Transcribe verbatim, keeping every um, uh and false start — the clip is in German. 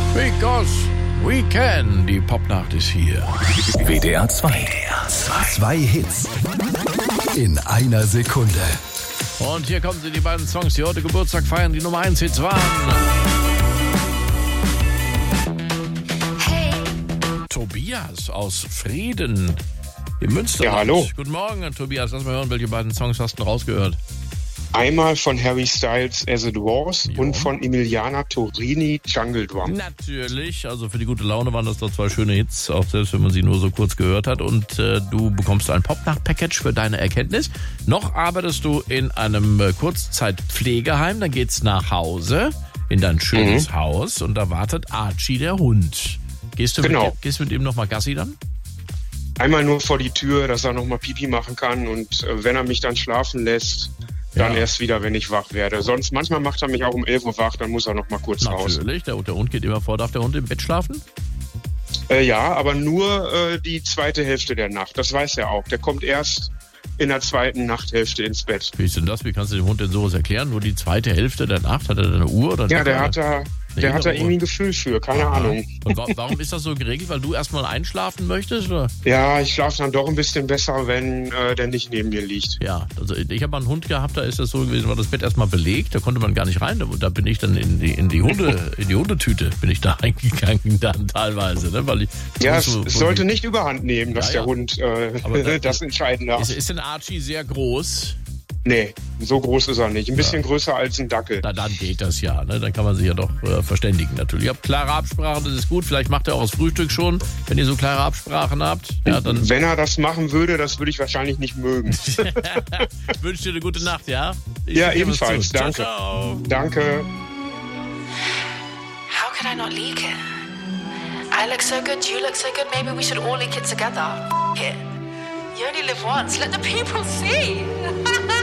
Because we can. Die Popnacht ist hier. W D R zwei. W D R zwei. Zwei Hits in einer Sekunde. Und hier kommen sie, die beiden Songs, die heute Geburtstag feiern, die Nummer eins Hits waren. Hey. Tobias aus Frieden im Münsterland. Ja, hallo. Guten Morgen, Tobias. Lass mal hören, welche beiden Songs hast du rausgehört? Einmal von Harry Styles As It Was Jo. und von Emiliana Torini Jungle Drum. Natürlich, also für die gute Laune waren das doch zwei schöne Hits, auch selbst wenn man sie nur so kurz gehört hat. Und äh, du bekommst ein Popnacht-Package für deine Erkenntnis. Noch arbeitest du in einem äh, Kurzzeitpflegeheim, dann geht's nach Hause, in dein schönes Mhm. Haus und da wartet Archie, der Hund. Gehst du, Genau. mit, gehst du mit ihm nochmal Gassi dann? Einmal nur vor die Tür, dass er nochmal Pipi machen kann und äh, wenn er mich dann schlafen lässt, dann Ja. erst wieder, wenn ich wach werde. Sonst, manchmal macht er mich auch um elf Uhr wach, dann muss er noch mal kurz raus. Natürlich, der, der Hund geht immer vor. Darf der Hund im Bett schlafen? Äh, ja, aber nur äh, die zweite Hälfte der Nacht. Das weiß er auch. Der kommt erst in der zweiten Nachthälfte ins Bett. Wie ist denn das? Wie kannst du dem Hund denn sowas erklären? Nur die zweite Hälfte der Nacht? Hat er da eine Uhr? Oder Ja, der Wecker? hat da, der hat da irgendwie ein Gefühl für, keine Ahnung. Und wa- warum ist das so geregelt? Weil du erstmal einschlafen möchtest? Oder? Ja, ich schlafe dann doch ein bisschen besser, wenn äh, der nicht neben mir liegt. Ja, also ich habe mal einen Hund gehabt, da ist das so gewesen, war das Bett erstmal belegt, da konnte man gar nicht rein. Da, da bin ich dann in die, in die Hunde, in die Hundetüte bin ich da reingegangen dann teilweise. Ne? Weil ich, Ja, es, so, es sollte nicht überhand nehmen, dass Ja, ja. der Hund äh, Aber da- das entscheiden darf. Ist, ist denn Archie sehr groß? Nee, so groß ist er nicht. Ein bisschen größer als ein Dackel. Na, dann geht das ja. Ne? Dann kann man sich ja doch äh, verständigen natürlich. Ihr habt klare Absprachen, das ist gut. Vielleicht macht er auch das Frühstück schon, wenn ihr so klare Absprachen habt. Ja, dann Wenn er das machen würde, das würde ich wahrscheinlich nicht mögen. wünsche dir eine gute Nacht, ja? Ich Ja, drück dir was ebenfalls. zu. Danke. Ciao, ciao. Danke. How could I not leak it? I look so good, you look so good, maybe we should all leak it together. F- it. You only live once, let the people see.